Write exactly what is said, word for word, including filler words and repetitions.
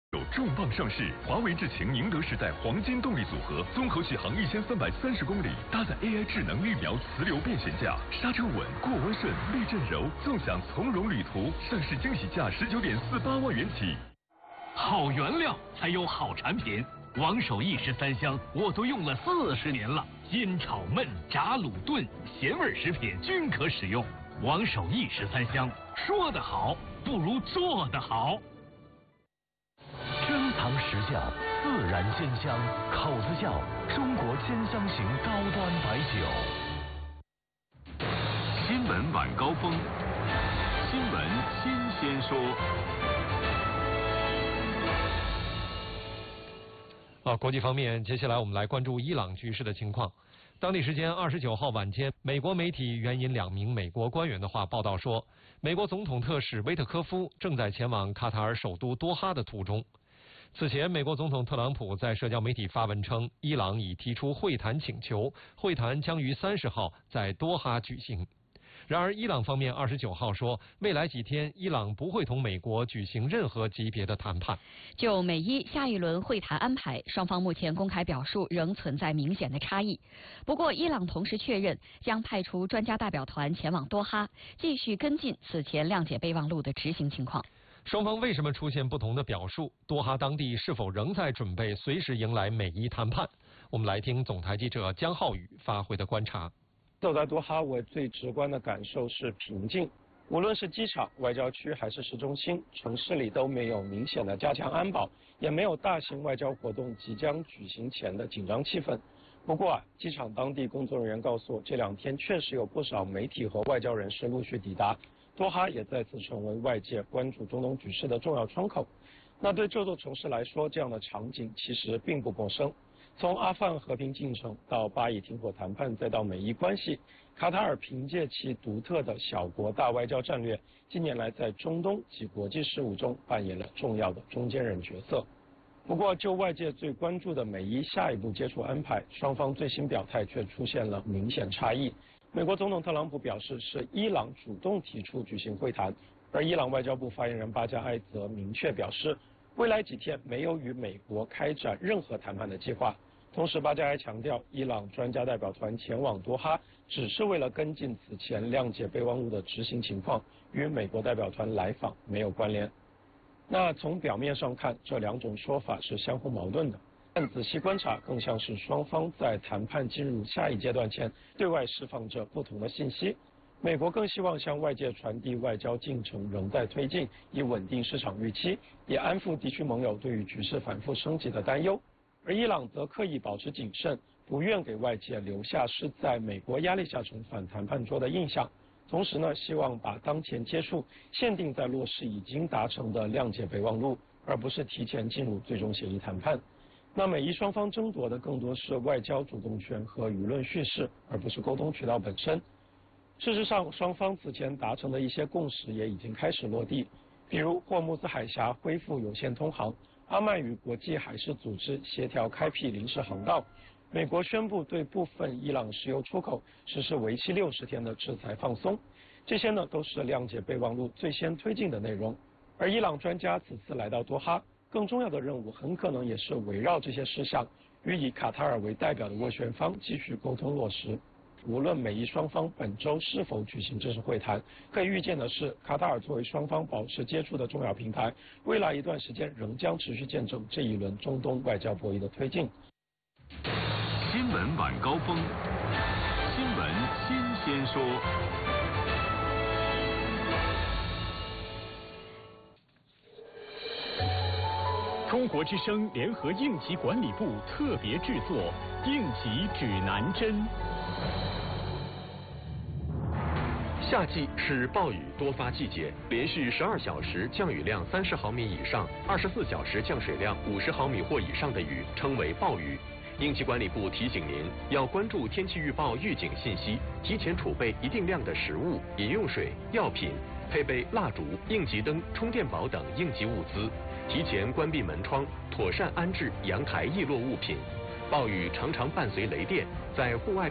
有重磅上市，华为智擎宁德时代黄金动力组合，综合续航一千三百三十公里，搭载 A I 智能预瞄磁流变悬架，刹车稳，过弯顺，避震柔，纵享从容旅途。上市惊喜价十九点四八万元起。 好原料才有好产品，王守义十三香我都用了四十年了，煎炒焖炸卤炖咸味食品均可使用。王守义十三香，说得好不如做得好。 珍藏实窖，自然鲜香，口子窖，中国鲜香型高端白酒。 新闻晚高峰，新闻新鲜说。 啊，国际方面，接下来我们来关注伊朗局势的情况。当地时间二十九号晚间，美国媒体援引两名美国官员的话报道说，美国总统特使威特科夫正在前往卡塔尔首都多哈的途中。此前，美国总统特朗普在社交媒体发文称，伊朗已提出会谈请求，会谈将于三十号在多哈举行。然而，伊朗方面二十九号说，未来几天伊朗不会同美国举行任何级别的谈判。 就美伊下一轮会谈安排，双方目前公开表述仍存在明显的差异。不过，伊朗同时确认将派出专家代表团前往多哈，继续跟进此前谅解备忘录的执行情况。 双方为什么出现不同的表述？多哈当地是否仍在准备随时迎来美伊谈判？我们来听总台记者江浩宇发回的观察。 走在多哈，我最直观的感受是平静。无论是机场、外交区还是市中心，城市里都没有明显的加强安保，也没有大型外交活动即将举行前的紧张气氛。不过啊，机场当地工作人员告诉我，这两天确实有不少媒体和外交人士陆续抵达。多哈也再次成为外界关注中东局势的重要窗口。那对这座城市来说，这样的场景其实并不陌生。从阿富汗和平进程到巴以停火谈判，再到美伊关系，卡塔尔凭借其独特的小国大外交战略，近年来在中东及国际事务中扮演了重要的中间人角色。不过，就外界最关注的美伊下一步接触安排，双方最新表态却出现了明显差异。美国总统特朗普表示是伊朗主动提出举行会谈，而伊朗外交部发言人巴加埃则明确表示，未来几天没有与美国开展任何谈判的计划。同时，巴加埃强调，伊朗专家代表团前往多哈只是为了跟进此前谅解备忘录的执行情况，与美国代表团来访没有关联。那从表面上看，这两种说法是相互矛盾的。但仔细观察，更像是双方在谈判进入下一阶段前，对外释放着不同的信息。美国更希望向外界传递外交进程仍在推进，以稳定市场预期，也安抚地区盟友对于局势反复升级的担忧。而伊朗则刻意保持谨慎，不愿给外界留下是在美国压力下重返谈判桌的印象。同时呢，希望把当前接触限定在落实已经达成的谅解备忘录，而不是提前进入最终协议谈判。那美伊双方争夺的更多是外交主动权和舆论叙事，而不是沟通渠道本身。事实上，双方此前达成的一些共识也已经开始落地，比如霍木兹海峡恢复有限通航，阿曼与国际海事组织协调开辟临时航道，美国宣布对部分伊朗石油出口实施为期六十天的制裁放松，这些呢都是谅解备忘录最先推进的内容。而伊朗专家此次来到多哈，更重要的任务很可能也是围绕这些事项，与以卡塔尔为代表的斡旋方继续沟通落实。无论美伊双方本周是否举行正式会谈，可以预见的是，卡塔尔作为双方保持接触的重要平台，未来一段时间仍将持续见证这一轮中东外交博弈的推进。 新闻晚高峰，新闻新鲜说。 中国之声联合应急管理部特别制作《应急指南针》。 夏季是暴雨多发季节，连续十二小时降雨量三十毫米以上，二十四小时降水量五十毫米或以上的雨称为暴雨。应急管理部提醒您要关注天气预报预警信息，提前储备一定量的食物、饮用水、药品，配备蜡烛、应急灯、充电宝等应急物资，提前关闭门窗，妥善安置阳台易落物品。暴雨常常伴随雷电，在户外